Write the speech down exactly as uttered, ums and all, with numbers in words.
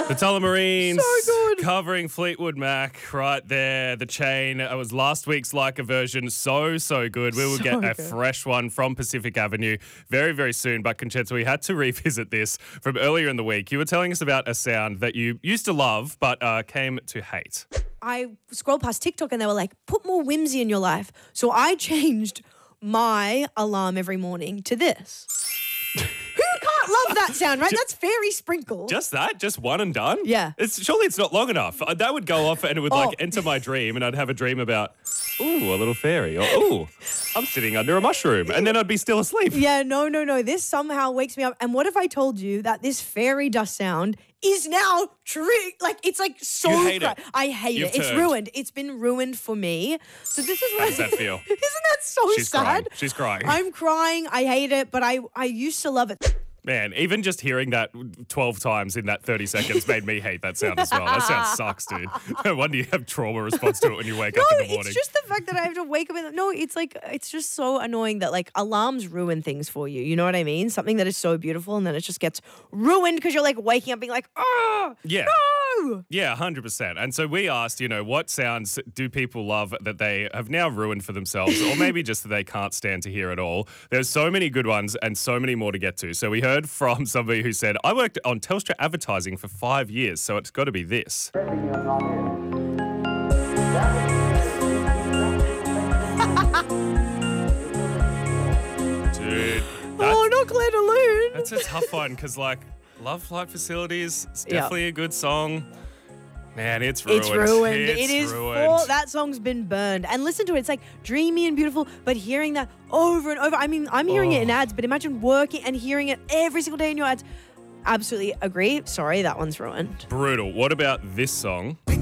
The Tullamarines So good. covering Fleetwood Mac right there. The Chain. It was last week's like a version. So, so good. We will So get a good. fresh one from Pacific Avenue very, very soon. But Conchetta, we had to revisit this from earlier in the week. You were telling us about a sound that you used to love but uh, came to hate. I scrolled past TikTok and they were like, put more whimsy in your life. So I changed my alarm every morning to this. Who can't love that sound, right? That's fairy sprinkle. Just that? Just one and done? Yeah. It's surely it's not long enough. Uh, That would go off and it would like Oh. enter my dream and I'd have a dream about, ooh, a little fairy. Or, ooh, I'm sitting under a mushroom. And then I'd be still asleep. Yeah, no, no, no. This somehow wakes me up. And what if I told you that this fairy dust sound is now true? Like, it's like so... You hate cra- it. I hate You've it. It's turned. ruined. It's been ruined for me. So this is what... How does that feel? Isn't that so She's sad? crying. She's crying. I'm crying. I hate it, but I, I used to love it. Man, even just hearing that twelve times in that thirty seconds made me hate that sound as well. That sound sucks, dude. No wonder you have trauma response to it when you wake No, up in the morning. it's just the fact that I have to wake up in the... No, it's like, it's just so annoying that like alarms ruin things for you. You know what I mean? Something that is so beautiful and then it just gets ruined because you're like waking up being like, oh, Yeah. no. Yeah, one hundred percent. And so we asked, you know, what sounds do people love that they have now ruined for themselves or maybe just that they can't stand to hear at all? There's so many good ones and so many more to get to. So we heard from somebody who said, I worked on Telstra advertising for five years, so it's got to be this. Dude, Oh, not Claire de Lune. that's a tough one because, like, Love Flight Facilities, it's Yeah. definitely a good song. Man, it's ruined. It's ruined. It's it is ruined. for that song's been burned. And listen to it. It's like dreamy and beautiful, but hearing that over and over. I mean, I'm hearing it in Oh. ads, but imagine working and hearing it every single day in your ads. Absolutely agree. Sorry, that one's ruined. Brutal. What about this song?